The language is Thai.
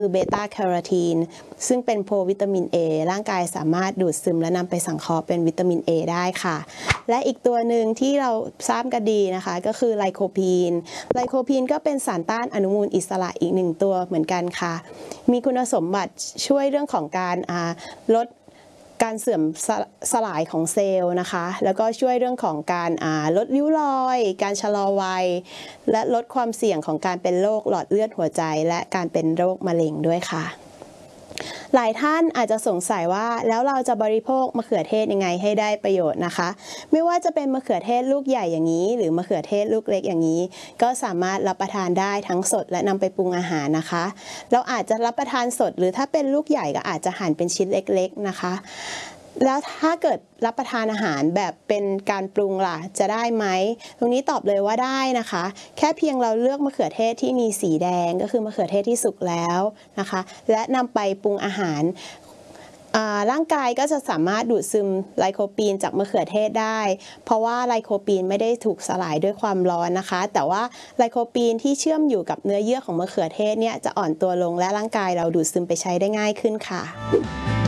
คือเบต้าแคโรทีนซึ่งเป็นโพวิตามิน A ร่างกายสามารถดูดซึมและนำไปสังเคราะห์เป็นวิตามิน A ได้ค่ะและอีกตัวหนึ่งที่เราทราบกันดีนะคะก็คือไลโคพีนก็เป็นสารต้านอนุมูลอิสระอีกหนึ่งตัวเหมือนกันค่ะมีคุณสมบัติช่วยเรื่องของการลดการเสื่อมสลายของเซลล์นะคะแล้วก็ช่วยเรื่องของการลดริ้วรอยการชะลอวัยและลดความเสี่ยงของการเป็นโรคหลอดเลือดหัวใจและการเป็นโรคมะเร็งด้วยค่ะหลายท่านอาจจะสงสัยว่าแล้วเราจะบริโภคมะเขือเทศยังไงให้ได้ประโยชน์นะคะไม่ว่าจะเป็นมะเขือเทศลูกใหญ่อย่างนี้หรือมะเขือเทศลูกเล็กอย่างนี้ก็สามารถรับประทานได้ทั้งสดและนำไปปรุงอาหารนะคะเราอาจจะรับประทานสดหรือถ้าเป็นลูกใหญ่ก็อาจจะหั่นเป็นชิ้นเล็กๆนะคะแล้วถ้าเกิดรับประทานอาหารแบบเป็นการปรุงล่ะจะได้ไหมตรงนี้ตอบเลยว่าได้นะคะแค่เพียงเราเลือกมะเขือเทศที่มีสีแดงก็คือมะเขือเทศที่สุกแล้วนะคะและนำไปปรุงอาหารร่างกายก็จะสามารถดูดซึมไลโคปีนจากมะเขือเทศได้เพราะว่าไลโคปีนไม่ได้ถูกสลายด้วยความร้อนนะคะแต่ว่าไลโคปีนที่เชื่อมอยู่กับเนื้อเยื่อของมะเขือเทศเนี่ยจะอ่อนตัวลงและร่างกายเราดูดซึมไปใช้ได้ง่ายขึ้นค่ะ